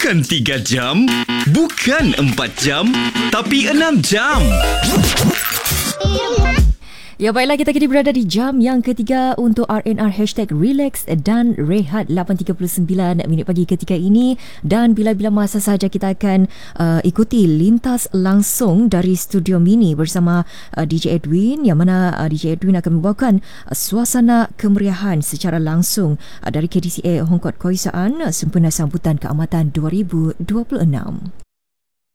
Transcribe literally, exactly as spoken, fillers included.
Bukan tiga jam, bukan empat jam, tapi enam jam. Ya baiklah, kita kini berada di jam yang ketiga untuk R N R Hashtag Relax dan Rehat lapan tiga puluh sembilan minit pagi ketika ini. Dan bila-bila masa saja kita akan uh, ikuti lintas langsung dari studio mini bersama uh, D J Edwin, yang mana uh, D J Edwin akan membawakan uh, suasana kemeriahan secara langsung uh, dari K D C A Hong Kong Koisaan uh, sempena sambutan keamatan dua ribu dua puluh enam.